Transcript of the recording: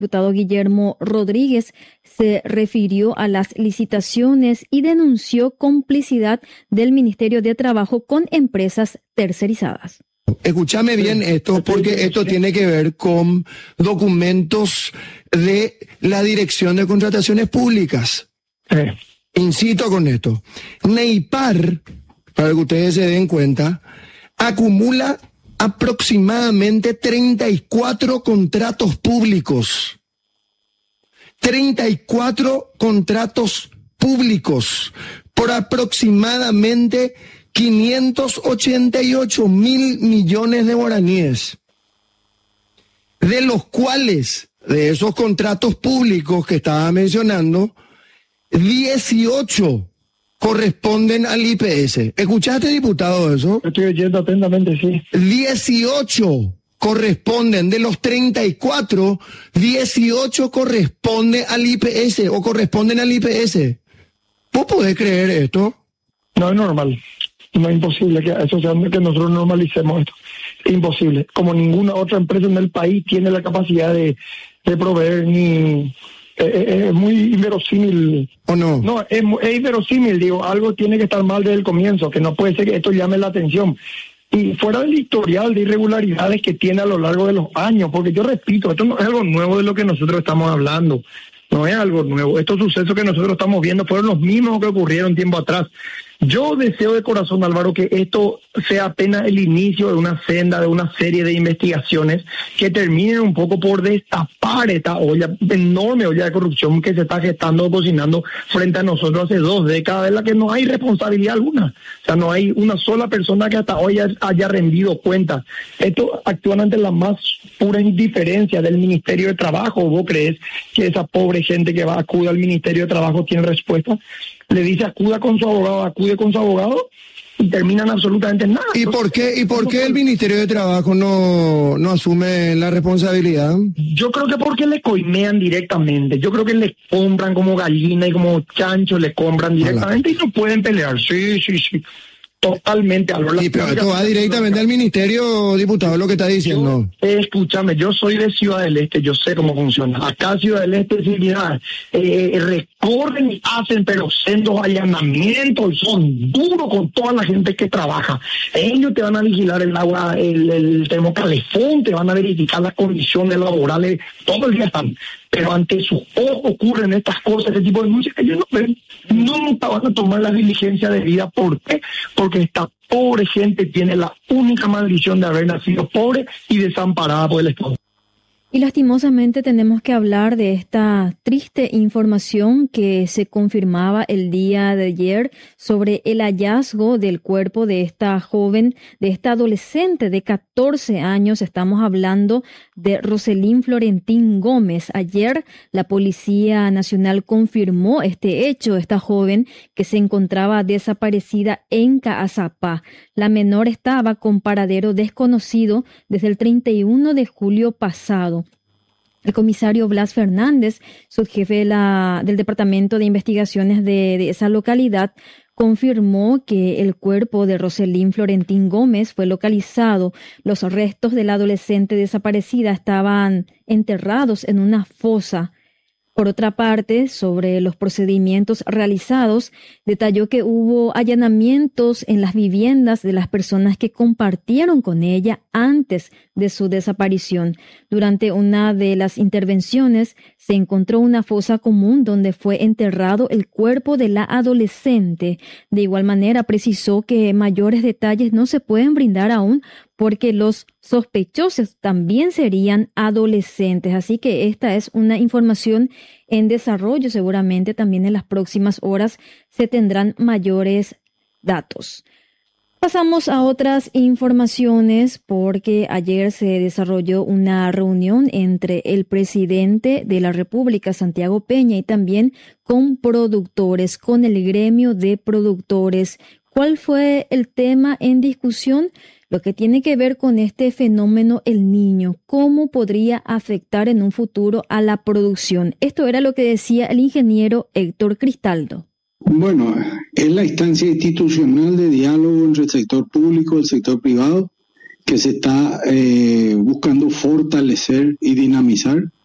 diputado Guillermo Rodríguez se refirió a las licitaciones y denunció complicidad del Ministerio de Trabajo con empresas tercerizadas. Escúchame bien esto, porque esto tiene que ver con documentos de la Dirección de Contrataciones Públicas. Incito con esto. Neipar, para que ustedes se den cuenta, acumula aproximadamente 34 contratos públicos. 34 contratos públicos por aproximadamente 588 mil millones de guaraníes, de los cuales, de esos contratos públicos que estaba mencionando, 18 corresponden al IPS. ¿Escuchaste, diputado, eso? Estoy oyendo atentamente, sí. 18 corresponden, de los 34, 18 corresponden al IPS o corresponden al IPS. ¿Vos podés creer esto? No es normal. No es imposible que eso sea, que nosotros normalicemos esto. Es imposible. Como ninguna otra empresa en el país tiene la capacidad de proveer ni... Es muy inverosímil. ¿O no? No, es inverosímil, digo, algo tiene que estar mal desde el comienzo, que no puede ser que esto llame la atención. Y fuera del historial de irregularidades que tiene a lo largo de los años, porque yo repito, esto no es algo nuevo de lo que nosotros estamos hablando. No es algo nuevo. Estos sucesos que nosotros estamos viendo fueron los mismos que ocurrieron tiempo atrás. Yo deseo de corazón, Álvaro, que esto sea apenas el inicio de una senda, de una serie de investigaciones que terminen un poco por destapar esta enorme olla de corrupción que se está gestando, cocinando frente a nosotros hace 2 décadas, en la que no hay responsabilidad alguna. O sea, no hay una sola persona que hasta hoy haya rendido cuentas. Esto actúa ante la más pura indiferencia del Ministerio de Trabajo. ¿Vos crees que esa pobre gente que acude al Ministerio de Trabajo tiene respuesta? Le dice acude con su abogado y terminan absolutamente nada. ¿Y por qué el Ministerio de Trabajo no asume la responsabilidad? Yo creo que porque le coimean directamente. Yo creo que le compran como gallina y como chancho, le compran directamente y no pueden pelear. Sí. Totalmente, Álvaro. Sí, pero esto va directamente al ministerio, diputado, lo que está diciendo. Escúchame, yo soy de Ciudad del Este, yo sé cómo funciona. Acá Ciudad del Este, sí, mira, recorren y hacen, pero sendos allanamientos, son duros con toda la gente que trabaja. Ellos te van a vigilar el agua, el termocalefón, te van a verificar las condiciones laborales, todo el día están. Pero ante sus ojos ocurren estas cosas, este tipo de denuncias que ellos no ven. Nunca van a tomar la diligencia debida. ¿Por qué? Porque esta pobre gente tiene la única maldición de haber nacido pobre y desamparada por el Estado. Y lastimosamente tenemos que hablar de esta triste información que se confirmaba el día de ayer sobre el hallazgo del cuerpo de esta joven, de esta adolescente de 14 años. Estamos hablando de Roselín Florentín Gómez. Ayer la Policía Nacional confirmó este hecho. Esta joven que se encontraba desaparecida en Caazapá. La menor estaba con paradero desconocido desde el 31 de julio pasado. El comisario Blas Fernández, subjefe del Departamento de Investigaciones de esa localidad, confirmó que el cuerpo de Roselín Florentín Gómez fue localizado. Los restos de la adolescente desaparecida estaban enterrados en una fosa. Por otra parte, sobre los procedimientos realizados, detalló que hubo allanamientos en las viviendas de las personas que compartieron con ella antes de su desaparición. Durante una de las intervenciones se encontró una fosa común donde fue enterrado el cuerpo de la adolescente. De igual manera, precisó que mayores detalles no se pueden brindar aún porque los sospechosos también serían adolescentes. Así que esta es una información en desarrollo. Seguramente también en las próximas horas se tendrán mayores datos. Pasamos a otras informaciones porque ayer se desarrolló una reunión entre el presidente de la República, Santiago Peña, y también con productores, con el gremio de productores. ¿Cuál fue el tema en discusión? Lo que tiene que ver con este fenómeno El Niño, cómo podría afectar en un futuro a la producción. Esto era lo que decía el ingeniero Héctor Cristaldo. Bueno, es la instancia institucional de diálogo entre el sector público y el sector privado que se está buscando fortalecer y dinamizar